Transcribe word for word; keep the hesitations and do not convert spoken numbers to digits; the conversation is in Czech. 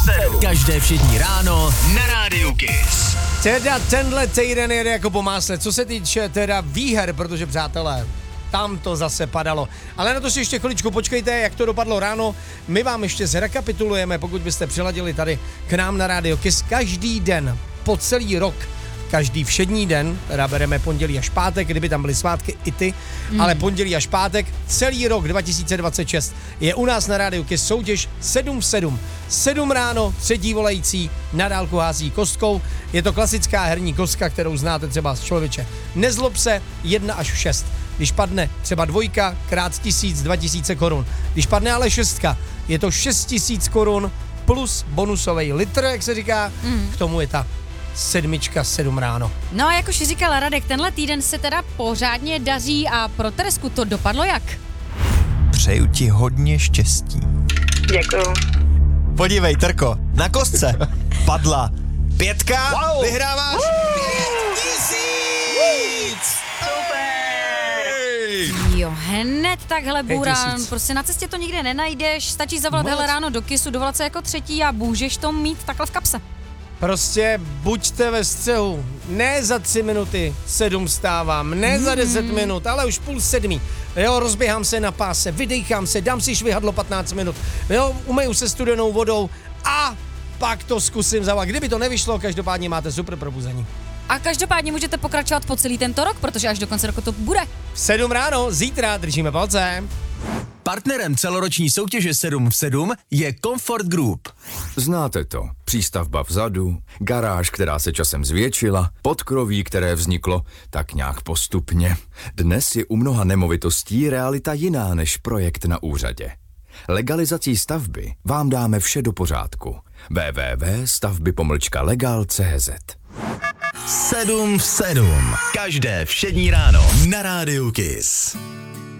Každé všední ráno na Rádiu Kiss. Teda tenhle týden jede jako po másle, co se týče teda výher, protože přátelé, tam to zase padalo. Ale na to si ještě chviličku počkejte, jak to dopadlo ráno. My vám ještě zrekapitulujeme, pokud byste přiladili tady k nám na Rádio Kiss každý den po celý rok. Každý všední den, teda bereme pondělí až pátek, kdyby tam byly svátky i ty, mm. ale pondělí až pátek, celý rok dva tisíce dvacet šest je u nás na Rádiu Kiss soutěž sedm v sedm. sedm ráno, třetí volající, na dálku hází kostkou. Je to klasická herní kostka, kterou znáte třeba z člověče. Nezlob se, jedna až šest. Když padne třeba dvojka, krát tisíc, dva tisíce korun. Když padne ale šestka, je to šest tisíc korun plus bonusový litr, jak se říká, mm. k tomu je ta sedmička sedm ráno. No a jak už říkal Radek, tenhle týden se teda pořádně daří a pro Teresku to dopadlo jak? Přeju ti hodně štěstí. Děkuju. Podívej, Trko, na kostce padla pětka, wow. Vyhráváš pět tisíc! Jo, hned takhle bůran, prostě na cestě to nikde nenajdeš, stačí zavolat hele ráno do Kissu, dovolat se jako třetí a můžeš to mít takhle v kapse. Prostě buďte ve střehu, ne za tři minuty sedm stávám, ne mm. za deset minut, ale už půl sedmí. Jo, rozběhám se na páse, vydejchám se, dám si švihadlo patnáct minut, jo, umeju se studenou vodou a pak to zkusím zavolat. Kdyby to nevyšlo, každopádně máte super probuzení. A každopádně můžete pokračovat po celý tento rok, protože až do konce roku to bude. sedm ráno, zítra, držíme palce. Partnerem celoroční soutěže sedm v sedm je Comfort Group. Znáte to. Přístavba vzadu, garáž, která se časem zvětšila, podkroví, které vzniklo tak nějak postupně. Dnes je u mnoha nemovitostí realita jiná než projekt na úřadě. Legalizací stavby vám dáme vše do pořádku. w w w tečka stavby pomlčka legal tečka c z sedm v sedm. Každé všední ráno na Rádiu Kiss.